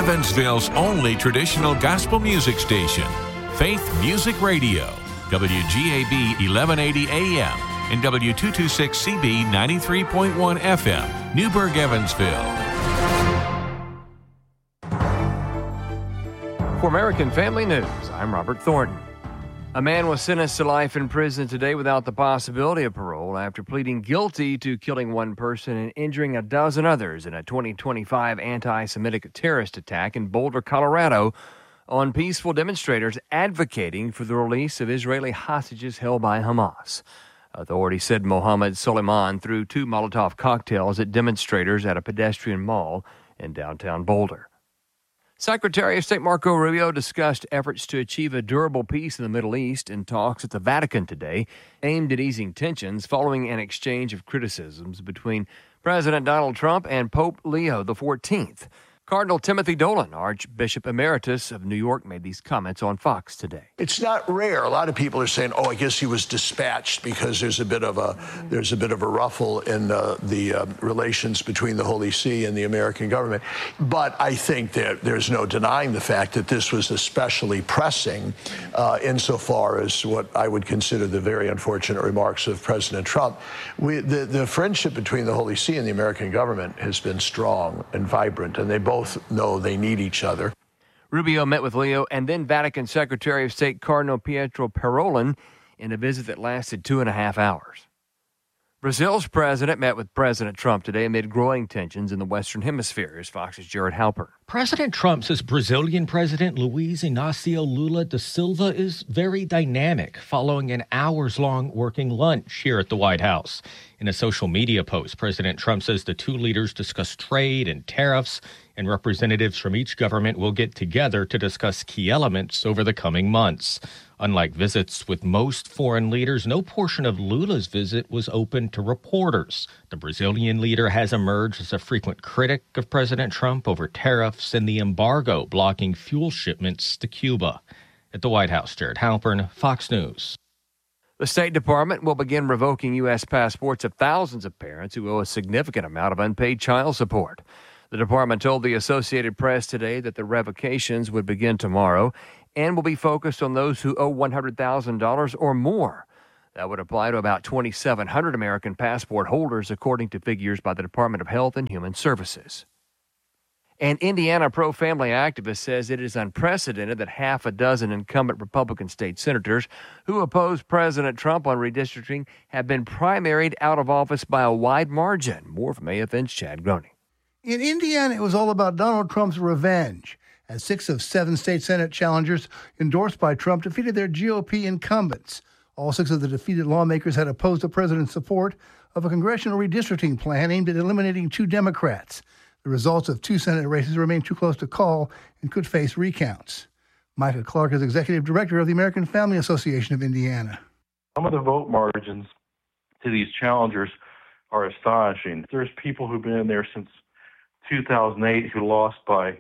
Evansville's only traditional gospel music station, Faith Music Radio, WGAB 1180 AM and W226CB 93.1 FM, Newburgh, Evansville. For American Family News, I'm Robert Thornton. A man was sentenced to life in prison today without the possibility of parole after pleading guilty to killing one person and injuring a dozen others in a 2025 anti-Semitic terrorist attack in Boulder, Colorado, on peaceful demonstrators advocating for the release of Israeli hostages held by Hamas. Authorities said Mohammed Soleiman threw 2 Molotov cocktails at demonstrators at a pedestrian mall in downtown Boulder. Secretary of State Marco Rubio discussed efforts to achieve a durable peace in the Middle East in talks at the Vatican today, aimed at easing tensions following an exchange of criticisms between President Donald Trump and Pope Leo XIV. Cardinal Timothy Dolan, Archbishop Emeritus of New York, made these comments on Fox today. It's not rare. A lot of people are saying, "Oh, I guess he was dispatched because there's a bit of a ruffle in the relations between the Holy See and the American government." But I think that there's no denying the fact that this was especially pressing, insofar as what I would consider the very unfortunate remarks of President Trump. The friendship between the Holy See and the American government has been strong and vibrant, and they both know they need each other. Rubio met with Leo and then Vatican Secretary of State Cardinal Pietro Parolin in a visit that lasted 2.5 hours. Brazil's president met with President Trump today amid growing tensions in the Western Hemisphere. Here's Fox's Jared Halpern. President Trump says Brazilian President Luiz Inácio Lula da Silva is very dynamic following an hours-long working lunch here at the White House. In a social media post, President Trump says the two leaders discussed trade and tariffs, and representatives from each government will get together to discuss key elements over the coming months. Unlike visits with most foreign leaders, no portion of Lula's visit was open to reporters. The Brazilian leader has emerged as a frequent critic of President Trump over tariffs and the embargo blocking fuel shipments to Cuba. At the White House, Jared Halpern, Fox News. The State Department will begin revoking U.S. passports of thousands of parents who owe a significant amount of unpaid child support. The department told the Associated Press today that the revocations would begin tomorrow and will be focused on those who owe $100,000 or more. That would apply to about 2,700 American passport holders, according to figures by the Department of Health and Human Services. An Indiana pro-family activist says it is unprecedented that half a dozen incumbent Republican state senators who oppose President Trump on redistricting have been primaried out of office by a wide margin. More from AFN's Chad Groening. In Indiana, it was all about Donald Trump's revenge, as 6 of 7 state Senate challengers endorsed by Trump defeated their GOP incumbents. All 6 of the defeated lawmakers had opposed the president's support of a congressional redistricting plan aimed at eliminating 2 Democrats. The results of 2 Senate races remain too close to call and could face recounts. Micah Clark is executive director of the American Family Association of Indiana. Some of the vote margins to these challengers are astonishing. There's people who've been in there since 2008 who lost by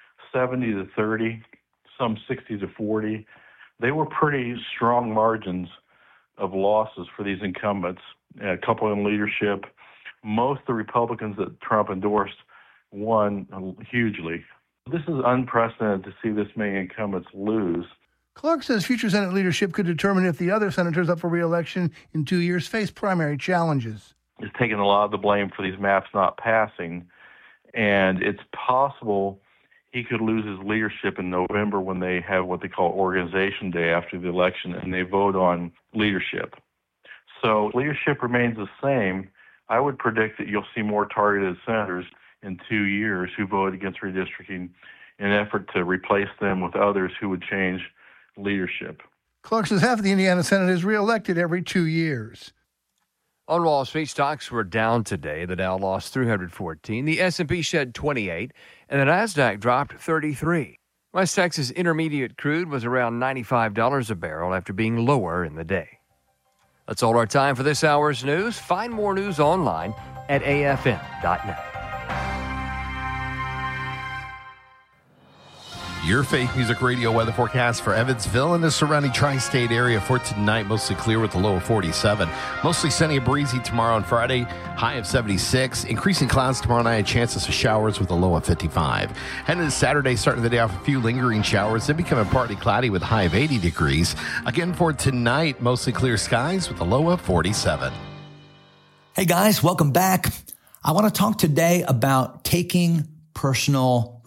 70 to 30, some 60 to 40. They were pretty strong margins of losses for these incumbents, a couple in leadership. Most of the Republicans that Trump endorsed won hugely. This is unprecedented to see this many incumbents lose. Clark says future Senate leadership could determine if the other senators up for re-election in 2 years face primary challenges. It's taken a lot of the blame for these maps not passing, and it's possible he could lose his leadership in November when they have what they call Organization Day after the election, and they vote on leadership. So leadership remains the same. I would predict that you'll see more targeted senators in 2 years who voted against redistricting in an effort to replace them with others who would change leadership. Clark says half of the Indiana Senate is reelected every 2 years. On Wall Street, stocks were down today. The Dow lost 314, the S&P shed 28, and the Nasdaq dropped 33. West Texas Intermediate crude was around $95 a barrel after being lower in the day. That's all our time for this hour's news. Find more news online at afn.net. Your Faith Music Radio weather forecast for Evansville and the surrounding tri-state area for tonight. Mostly clear with a low of 47. Mostly sunny and breezy tomorrow and Friday. High of 76. Increasing clouds tomorrow night. Chances of showers with a low of 55. Heading to Saturday, starting the day off a few lingering showers. Then becoming partly cloudy with a high of 80 degrees. Again for tonight, mostly clear skies with a low of 47. Hey guys, welcome back. I want to talk today about taking personal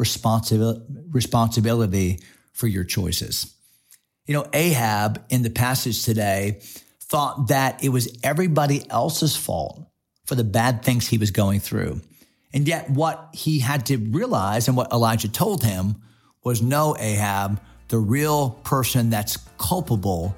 responsibility for your choices. You know, Ahab in the passage today thought that it was everybody else's fault for the bad things he was going through. And yet what he had to realize and what Elijah told him was, no, Ahab, the real person that's culpable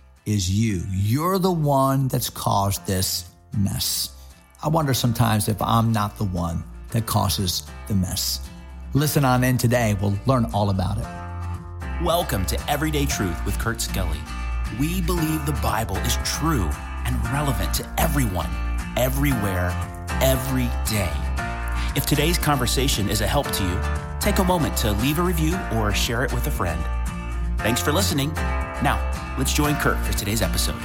is you. You're the one that's caused this mess. I wonder sometimes if I'm not the one that causes the mess. Listen on in today. We'll learn all about it. Welcome to Everyday Truth with Kurt Skelly. We believe the Bible is true and relevant to everyone, everywhere, every day. If today's conversation is a help to you, take a moment to leave a review or share it with a friend. Thanks for listening. Now, let's join Kurt for today's episode.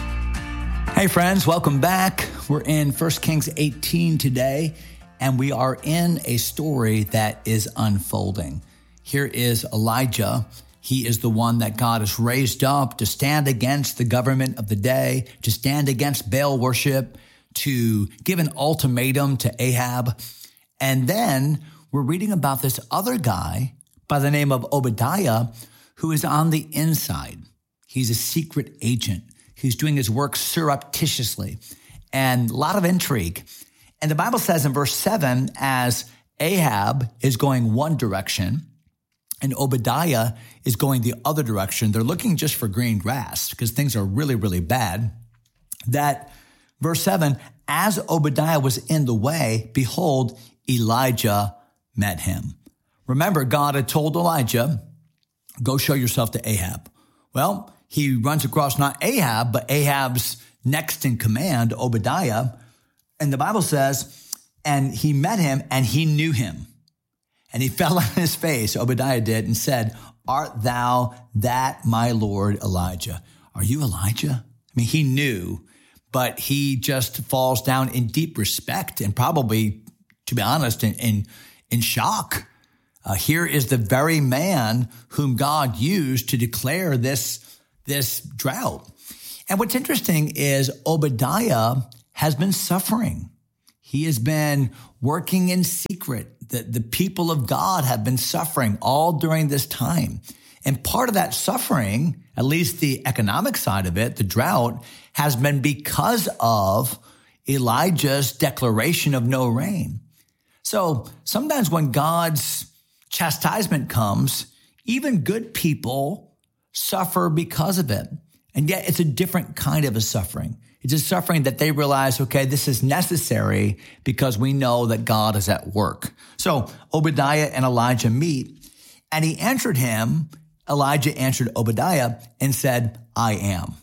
Hey friends, welcome back. We're in 1 Kings 18 today, and we are in a story that is unfolding. Here is Elijah. He is the one that God has raised up to stand against the government of the day, to stand against Baal worship, to give an ultimatum to Ahab. And then we're reading about this other guy by the name of Obadiah, who is on the inside. He's a secret agent. He's doing his work surreptitiously, and a lot of intrigue. And the Bible says in verse 7, as Ahab is going one direction and Obadiah is going the other direction, they're looking just for green grass because things are really, really bad. That verse 7, as Obadiah was in the way, behold, Elijah met him. Remember, God had told Elijah, go show yourself to Ahab. Well, he runs across not Ahab, but Ahab's next in command, Obadiah. And the Bible says, and he met him and he knew him. And he fell on his face, Obadiah did, and said, art thou that my Lord Elijah? Are you Elijah? I mean, he knew, but he just falls down in deep respect and probably, to be honest, in shock. Here is the very man whom God used to declare this drought. And what's interesting is Obadiah has been suffering. He has been working in secret. The people of God have been suffering all during this time. And part of that suffering, at least the economic side of it, the drought, has been because of Elijah's declaration of no rain. So sometimes when God's chastisement comes, even good people suffer because of it. And yet it's a different kind of a suffering. It's a suffering that they realize, okay, this is necessary because we know that God is at work. So Obadiah and Elijah meet, and he answered him. Elijah answered Obadiah and said, I am.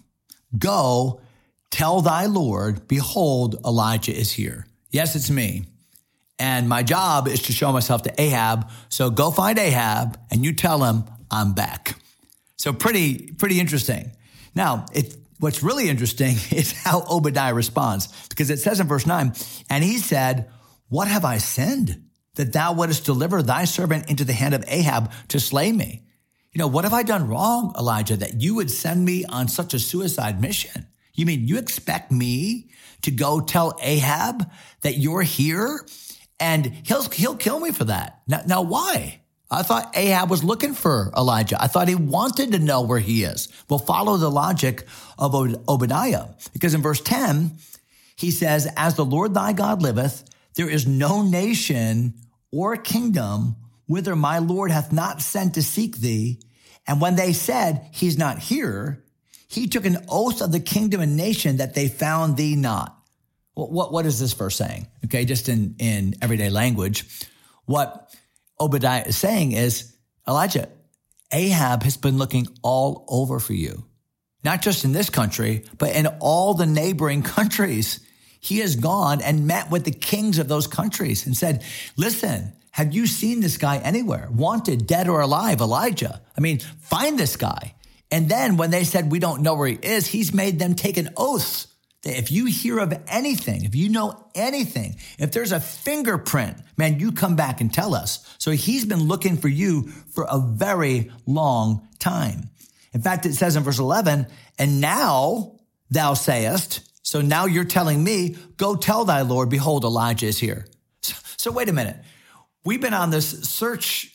Go, tell thy Lord, behold, Elijah is here. Yes, it's me. And my job is to show myself to Ahab. So go find Ahab and you tell him I'm back. So pretty interesting. Now, what's really interesting is how Obadiah responds, because it says in verse 9, and he said, what have I sinned that thou wouldest deliver thy servant into the hand of Ahab to slay me? You know, what have I done wrong, Elijah, that you would send me on such a suicide mission? You mean you expect me to go tell Ahab that you're here and he'll kill me for that? Now why? I thought Ahab was looking for Elijah. I thought he wanted to know where he is. Well, follow the logic of Obadiah, because in verse 10, he says, as the Lord thy God liveth, there is no nation or kingdom whither my Lord hath not sent to seek thee. And when they said, he's not here, he took an oath of the kingdom and nation that they found thee not. What is this verse saying? Okay, just in everyday language, what Obadiah is saying is, Elijah, Ahab has been looking all over for you, not just in this country, but in all the neighboring countries. He has gone and met with the kings of those countries and said, listen, have you seen this guy anywhere? Wanted, dead or alive, Elijah. I mean, find this guy. And then when they said, we don't know where he is, he's made them take an oath that if you hear of anything, if you know anything, if there's a fingerprint, man, you come back and tell us. So he's been looking for you for a very long time. In fact, it says in verse 11, and now thou sayest, so now you're telling me, go tell thy Lord, behold, Elijah is here. So wait a minute. We've been on this search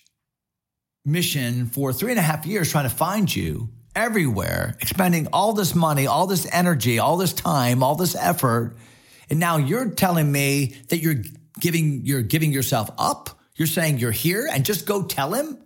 mission for 3.5 years trying to find you everywhere, expending all this money, all this energy, all this time, all this effort. And now you're telling me that you're giving yourself up. You're saying you're here and just go tell him.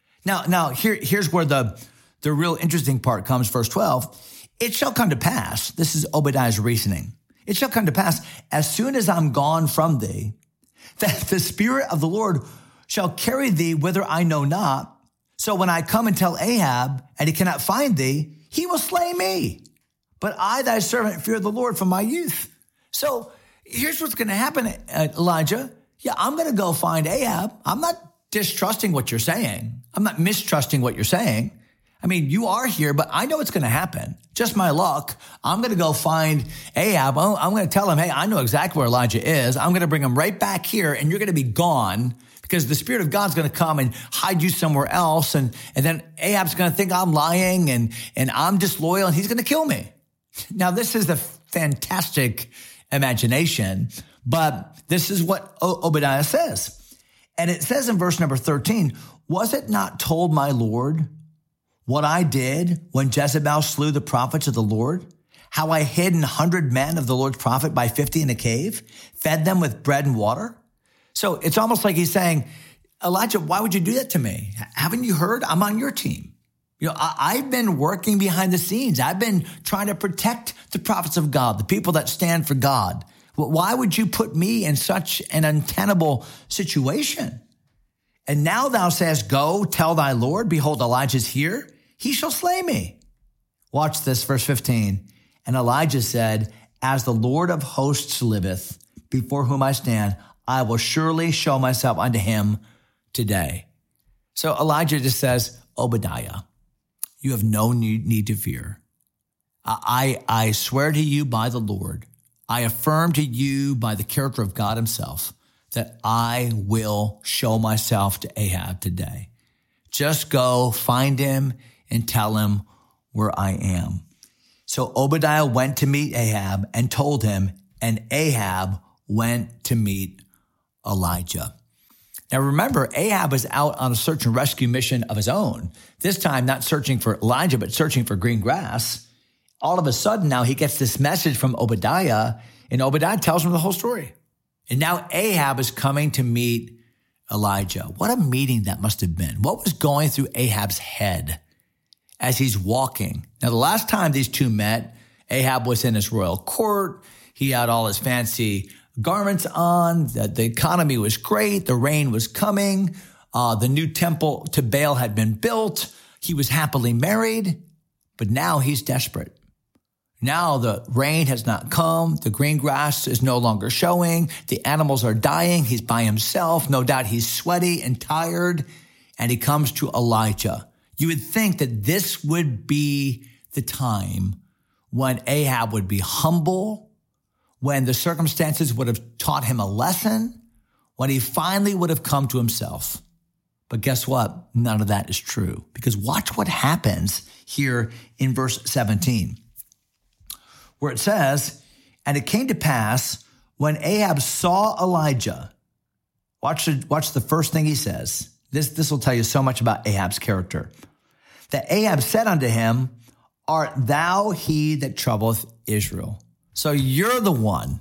Now here's where the real interesting part comes. Verse 12, it shall come to pass. This is Obadiah's reasoning. It shall come to pass as soon as I'm gone from thee, that the Spirit of the Lord shall carry thee whither I know not. So when I come and tell Ahab, and he cannot find thee, he will slay me. But I, thy servant, fear the Lord from my youth. So here's what's going to happen, Elijah. Yeah, I'm going to go find Ahab. I'm not distrusting what you're saying. I'm not mistrusting what you're saying. I mean, you are here, but I know it's going to happen. Just my luck. I'm going to go find Ahab. I'm going to tell him, hey, I know exactly where Elijah is. I'm going to bring him right back here, and you're going to be gone because the Spirit of God's going to come and hide you somewhere else. And then Ahab's going to think I'm lying and I'm disloyal, and he's going to kill me. Now, this is a fantastic imagination, but this is what Obadiah says. And it says in verse number 13, was it not told my Lord what I did when Jezebel slew the prophets of the Lord? How I hid 100 men of the Lord's prophet by 50 in a cave, fed them with bread and water? So it's almost like he's saying, Elijah, why would you do that to me? Haven't you heard? I'm on your team. You know, I've been working behind the scenes. I've been trying to protect the prophets of God, the people that stand for God. Why would you put me in such an untenable situation? And now thou sayest, go tell thy Lord, behold, Elijah's here. He shall slay me. Watch this, verse 15. And Elijah said, as the Lord of hosts liveth, before whom I stand, I will surely show myself unto him today. So Elijah just says, Obadiah, you have no need to fear. I swear to you by the Lord, I affirm to you by the character of God himself, that I will show myself to Ahab today. Just go find him and tell him where I am. So Obadiah went to meet Ahab and told him, and Ahab went to meet Elijah. Now remember, Ahab was out on a search and rescue mission of his own. This time, not searching for Elijah, but searching for green grass. All of a sudden now he gets this message from Obadiah, and Obadiah tells him the whole story. And now Ahab is coming to meet Elijah. What a meeting that must have been. What was going through Ahab's head as he's walking? Now, the last time these two met, Ahab was in his royal court. He had all his fancy garments on. The economy was great. The rain was coming. The new temple to Baal had been built. He was happily married, but now he's desperate. Now the rain has not come. The green grass is no longer showing. The animals are dying. He's by himself. No doubt he's sweaty and tired. And he comes to Elijah. You would think that this would be the time when Ahab would be humble, when the circumstances would have taught him a lesson, when he finally would have come to himself. But guess what? None of that is true. Because watch what happens here in verse 17. Where it says, and it came to pass when Ahab saw Elijah. Watch the first thing he says. This will tell you so much about Ahab's character. That Ahab said unto him, art thou he that troubleth Israel? So you're the one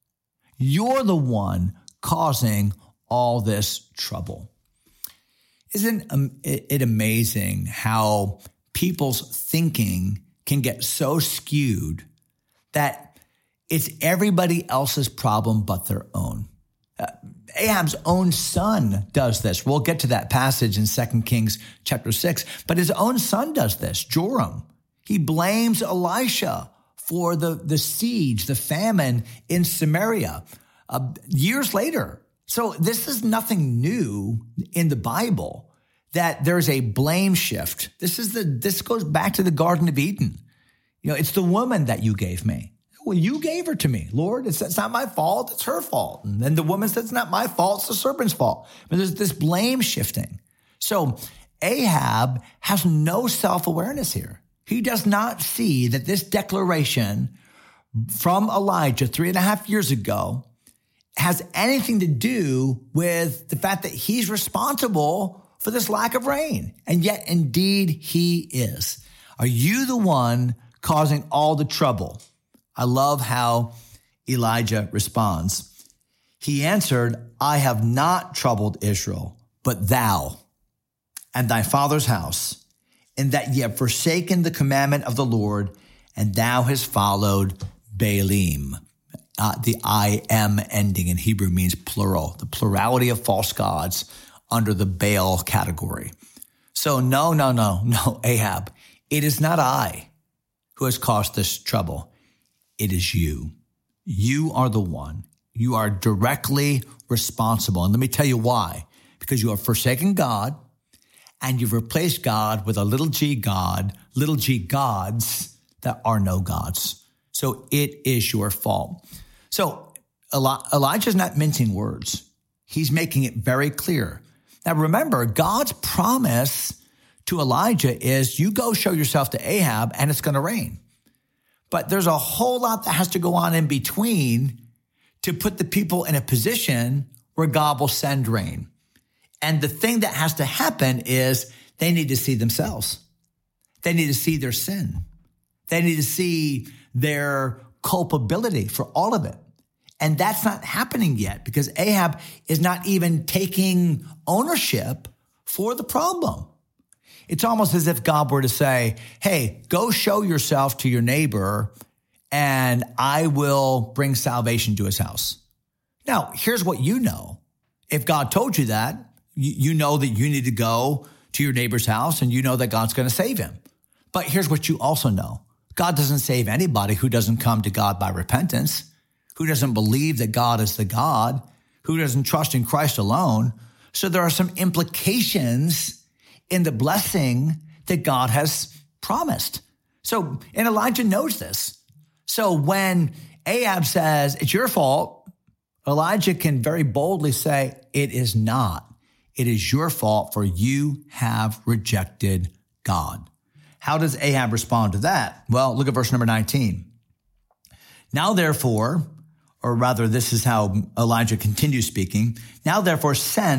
causing all this trouble. Isn't it amazing how people's thinking can get so skewed that it's everybody else's problem but their own? Ahab's own son does this. We'll get to that passage in 2 Kings chapter 6. But his own son does this, Joram. He blames Elisha for the siege, the famine in Samaria. Years later, So this is nothing new in the Bible, that there's a blame shift. This goes back to the Garden of Eden. It's the woman that you gave me. Well, you gave her to me, Lord. It's not my fault. It's her fault. And then the woman says, it's not my fault. It's the serpent's fault. But there's this blame shifting. So Ahab has no self-awareness here. He does not see that this declaration from Elijah 3.5 years ago has anything to do with the fact that he's responsible for this lack of rain. And yet, indeed, he is. Are you the one causing all the trouble? I love how Elijah responds. He answered, I have not troubled Israel, but thou and thy father's house, in that ye have forsaken the commandment of the Lord, and thou hast followed Baalim. The I am ending in Hebrew means plural, the plurality of false gods under the Baal category. So no, Ahab, it is not I who has caused this trouble. It is you. You are the one. You are directly responsible. And let me tell you why. Because you have forsaken God, and you've replaced God with a little g God, little g gods that are no gods. So it is your fault. So Elijah's not mincing words. He's making it very clear. Now remember, God's promise to Elijah is you go show yourself to Ahab and it's going to rain. But there's a whole lot that has to go on in between to put the people in a position where God will send rain. And the thing that has to happen is they need to see themselves. They need to see their sin. They need to see their culpability for all of it. And that's not happening yet because Ahab is not even taking ownership for the problem. It's almost as if God were to say, hey, go show yourself to your neighbor and I will bring salvation to his house. Now, here's what you know. If God told you that, you know that you need to go to your neighbor's house and you know that God's going to save him. But here's what you also know. God doesn't save anybody who doesn't come to God by repentance, who doesn't believe that God is the God, who doesn't trust in Christ alone. So there are some implications in the blessing that God has promised. So, and Elijah knows this. So when Ahab says, it's your fault, Elijah can very boldly say, it is not. It is your fault, for you have rejected God. How does Ahab respond to that? Well, look at verse number 19. Now, therefore, or rather, this is how Elijah continues speaking. Now, therefore, send